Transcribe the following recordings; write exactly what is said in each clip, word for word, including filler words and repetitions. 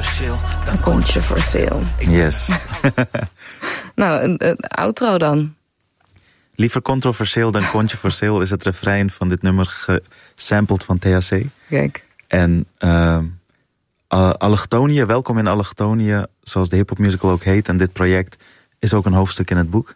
controversieel, dan controversieel. Yes. Nou, een, een outro dan. Liever controversieel dan controversieel is het refrein van dit nummer gesampled van T H C. Kijk. En uh, Allochtonië, welkom in Allochtonië, zoals de hiphop musical ook heet. En dit project is ook een hoofdstuk in het boek.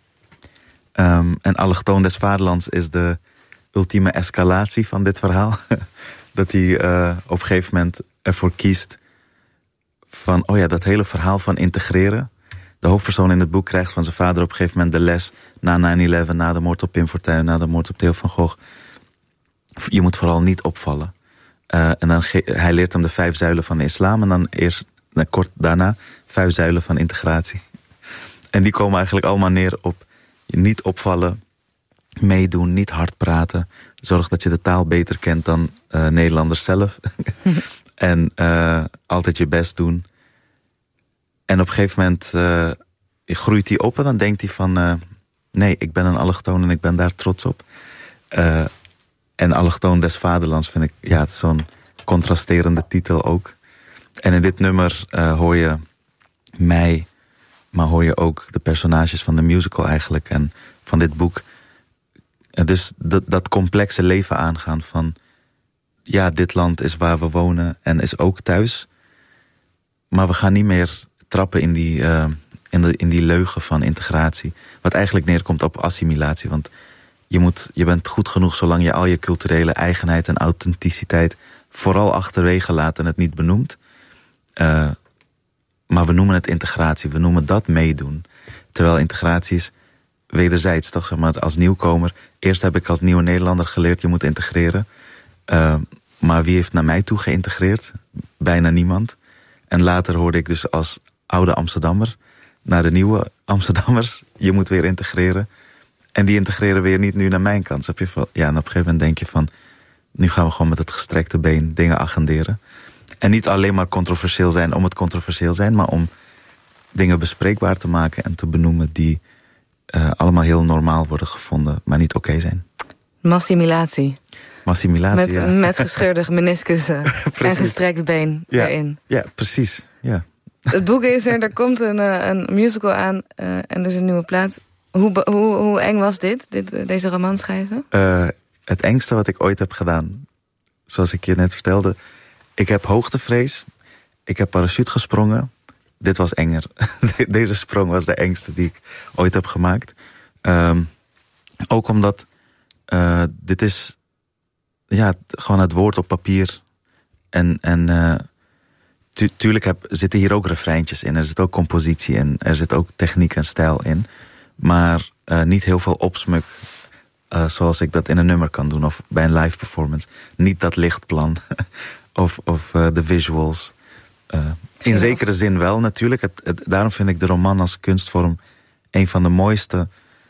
Um, en Allochtoon des Vaderlands is de ultieme escalatie van dit verhaal. Dat hij uh, op een gegeven moment ervoor kiest van, oh ja, dat hele verhaal van integreren. De hoofdpersoon in het boek krijgt van zijn vader op een gegeven moment de les na nine eleven, na de moord op Pim Fortuyn, na de moord op Theo van Gogh. Je moet vooral niet opvallen. Uh, en dan ge- hij leert hem de vijf zuilen van de islam en dan eerst, nou, kort daarna, vijf zuilen van integratie. En die komen eigenlijk allemaal neer op je niet opvallen, meedoen, niet hard praten. Zorg dat je de taal beter kent dan uh, Nederlanders zelf. En uh, altijd je best doen. En op een gegeven moment uh, groeit hij op en dan denkt hij van, Uh, nee, ik ben een allochtoon en ik ben daar trots op. Uh, en Allochtoon des Vaderlands vind ik, ja, het is zo'n contrasterende titel ook. En in dit nummer uh, hoor je mij, maar hoor je ook de personages van de musical eigenlijk en van dit boek. En dus dat, dat complexe leven aangaan van, ja, dit land is waar we wonen en is ook thuis. Maar we gaan niet meer trappen in die, uh, in, de, in die leugen van integratie. Wat eigenlijk neerkomt op assimilatie. Want je, moet, je bent goed genoeg zolang je al je culturele eigenheid en authenticiteit vooral achterwege laat en het niet benoemt. Uh, maar we noemen het integratie. We noemen dat meedoen. Terwijl integratie is wederzijds, toch, zeg maar, als nieuwkomer. Eerst heb ik als nieuwe Nederlander geleerd, je moet integreren. Uh, maar wie heeft naar mij toe geïntegreerd? Bijna niemand. En later hoorde ik dus als oude Amsterdammer naar de nieuwe Amsterdammers, je moet weer integreren. En die integreren weer niet nu naar mijn kant. Heb je van, ja, en op een gegeven moment denk je van, nu gaan we gewoon met het gestrekte been dingen agenderen. En niet alleen maar controversieel zijn om het controversieel zijn, maar om dingen bespreekbaar te maken en te benoemen die uh, allemaal heel normaal worden gevonden, maar niet oké okay zijn. Massimilatie. Massimilatie, met, ja. Met gescheurde meniscussen en gestrekt been ja, erin. Ja, precies. Ja. Het boek is er, er komt een, een musical aan uh, en dus een nieuwe plaat. Hoe, hoe, hoe eng was dit, dit deze roman schrijven? Uh, het engste wat ik ooit heb gedaan, zoals ik je net vertelde. Ik heb hoogtevrees, ik heb parachute gesprongen. Dit was enger. Deze sprong was de engste die ik ooit heb gemaakt. Um, ook omdat uh, dit is, ja, gewoon het woord op papier. En, en uh, tu- tuurlijk heb, zitten hier ook refreintjes in. Er zit ook compositie in. Er zit ook techniek en stijl in. Maar uh, niet heel veel opsmuk uh, zoals ik dat in een nummer kan doen. Of bij een live performance. Niet dat lichtplan. of of uh, de visuals. Uh, in zekere zin wel natuurlijk. Het, het, daarom vind ik de roman als kunstvorm een van de mooiste.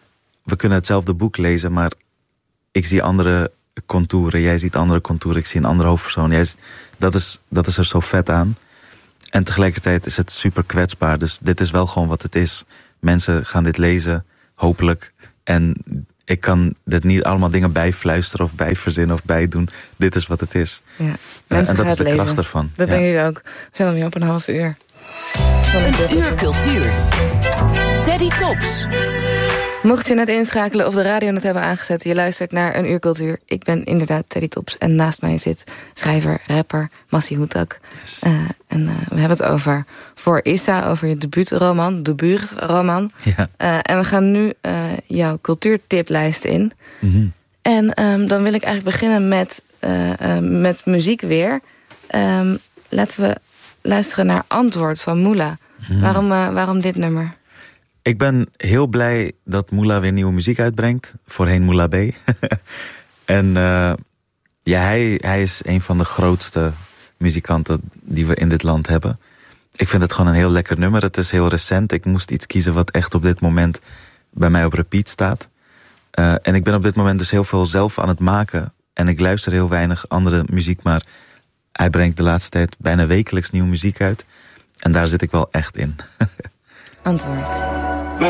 We kunnen hetzelfde boek lezen, maar ik zie andere contouren. Jij ziet andere contouren. Ik zie een andere hoofdpersoon. Jij ziet, dat, is, dat is er zo vet aan. En tegelijkertijd is het super kwetsbaar. Dus dit is wel gewoon wat het is. Mensen gaan dit lezen, hopelijk. En ik kan dit niet allemaal dingen bijfluisteren of bijverzinnen of bijdoen. Dit is wat het is. Ja, uh, en dat is de lezen. kracht ervan. Dat ja. denk ik ook. We zijn alweer op een half uur. Een uur cultuur. Teddy Tops. Mocht je net inschakelen of de radio net hebben aangezet, je luistert naar Een Uur Cultuur. Ik ben inderdaad Teddy Tops en naast mij zit schrijver, rapper Massi Houtak. Yes. Uh, en uh, we hebben het over Voor Issa, over je debuutroman, debuutroman. Ja. Uh, en we gaan nu uh, jouw cultuurtiplijst in. Mm-hmm. En um, dan wil ik eigenlijk beginnen met, uh, uh, met muziek weer. Um, laten we luisteren naar Antwoord van Moula. Mm. Waarom, uh, waarom dit nummer? Ik ben heel blij dat Moula weer nieuwe muziek uitbrengt. Voorheen Moula B. en uh, ja, hij, hij is een van de grootste muzikanten die we in dit land hebben. Ik vind het gewoon een heel lekker nummer. Het is heel recent. Ik moest iets kiezen wat echt op dit moment bij mij op repeat staat. Uh, en ik ben op dit moment dus heel veel zelf aan het maken. En ik luister heel weinig andere muziek, maar hij brengt de laatste tijd bijna wekelijks nieuwe muziek uit. En daar zit ik wel echt in. Antwoord.